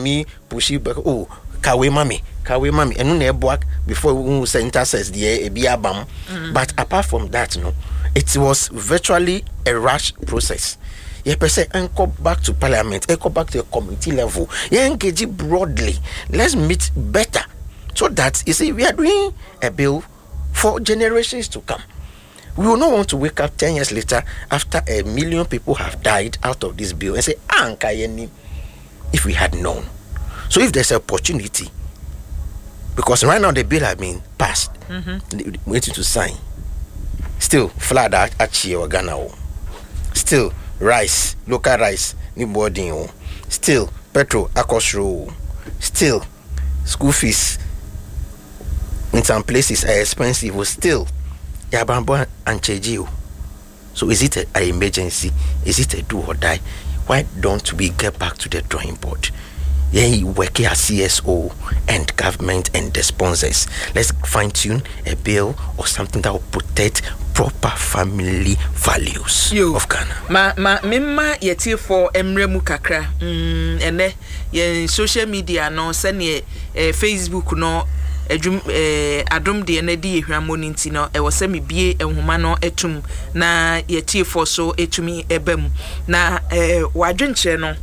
me push it back. Oh, kawe mami, and no work before we center says the bam. But apart from that, no, it was virtually a rush process. You per se and go back to parliament, and go back to the committee level. You engage broadly. Let's meet better, so that you see we are doing a bill for generations to come. We will not want to wake up 10 years later after 1 million people have died out of this bill and say, if we had known. So if there's an opportunity, because right now the bill has been passed, waiting to sign. Still, flood at Chie Ghana. Still, rice, local rice, new boarding. Still, petrol, akosro. Still, school fees in some places are expensive. Still, Yabambo and Chejio. So is it an emergency? Is it a do or die? Why don't we get back to the drawing board? Yeah, work here as CSO and government and the sponsors. Let's fine-tune a bill or something that will protect proper family values of Ghana. Mimma yeti for emremu kakra. Ene ye social media no send Facebook no adom de na di ehwamo nti no e wose me bie enhoma no etum na yeti for so etumi ebam na wadwenche no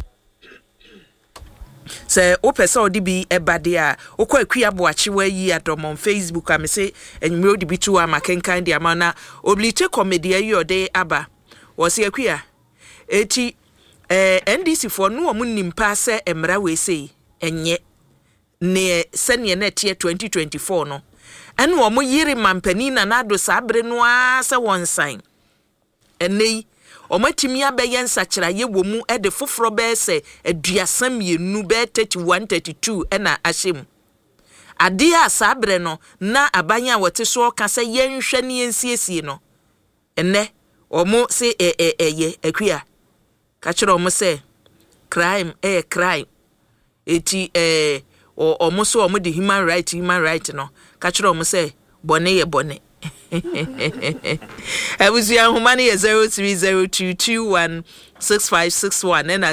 se opese odi bi ebade a okwa akua boache wa yi adom on Facebook am se enwure odi bi tu amakenkan de amana oblite comedy ayi ode aba wo se akua eti NDC for no omu nimpa se emra we sei enye ne sene na tie 2024 no ene omu yiri mampani na nado sabre no a se won sign enei omatimi abeye nsakira ye womu e de foforo be se aduasam yenu be 31 32 ena ahyem ade a sabre no na abanya wote so ka se yenhwe ne yensiesie no ene omu se ye akua ka kire omu se crime crime eti omu so omu de human right no ka kire omu se bone ye bone Abuzia humani 0302216561 and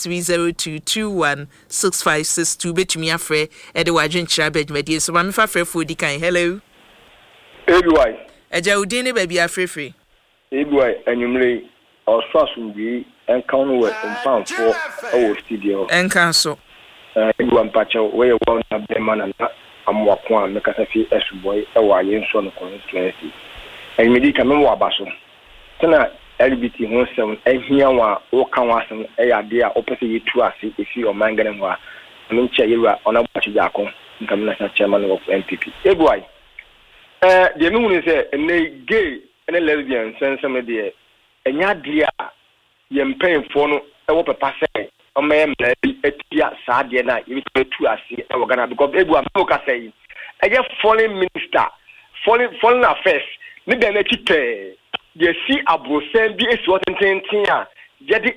0302216562 betumi afre e de wadwen kira bedmedie so ma me fa frɛ fo di kan hello Ebiwai eja udin ba bia frefre Ebiwai anyumre osasumbi enkan no we mpamfo o studio enkan so Ebiwai mpacha we ye won na be man na amwako a mekasa fi esuboy e wa yenso no constituency enmedi ka memo abaso tena LBT ho sem ehia wa o kan wasem e yade a opese yetu ase efi o mangane ho a nche yewa ona bachi jako nka mena sa chairman of NPP Ebuai de me hunu se ene gay ene lesbian sensem de enya de a ye mpenfo no e wo pepa se o me etia sa de na yetu ase e wo Ghana because Ebuai me ka say eye foreign minister foreign affairs ni de na kipe ye si abrosen bi esi wotententin a ye di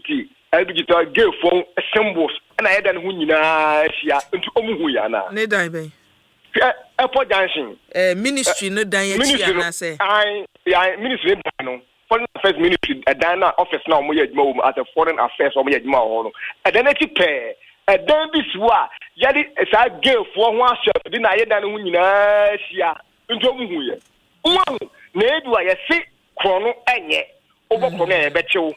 LGBT gay phone symbols na ye dan hu nyina hia nti omuhu ya na ne dan ben airport junction ministry no dan ye chia na say ministry dan no foreign affairs ministry dan na office na omo ye adwuma wo as a foreign affairs omo ye adwuma ho no dan na kipe dan bi suwa ye di sa gay phone ho ashe di na ye dan hu nyina hia nti omuhu ya uwan na edu a ye si krono enye obokro na ebechew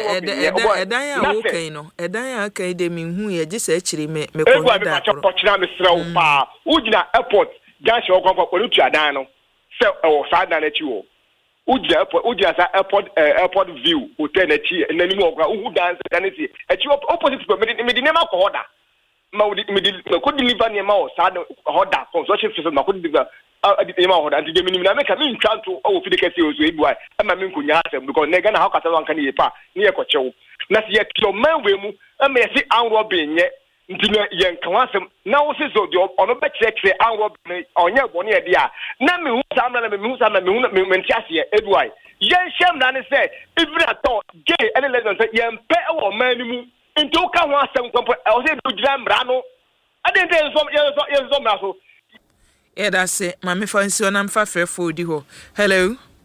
edan ya okay no edan ya okay de mi hu ye gise akiri me ko da ko kira me srew pa ugina airport junction okwa ko lutu adan no se o sa dan na chi wo ugina sa airport view hotel na chi nanimu okwa uhu dan se dan si achi opposite to me di nema ko order ma me ko deliver nema o sa order construction system ma ko deliver aditema ho anti de minimum na make me ntwanto o fi de kase o so ebuai ama me nkonya asem because na Ghana how kasa wan kan ye pa ne ye kochew na se ye to manwe mu ama ye si anro benye nti na ye nkan asem na wo se so de ono be kire anro ben onye bone ye dia na me hu sa na me hu sa na me hu me ntiase ye ebuai ye shem na ne se even at all gay any legend say ye mpe e wo man mu nti o ka ho asem kwampo o se do gira mra no ade nte so mra so that's it. Mami fancy on am fa frefo di ho. Hello.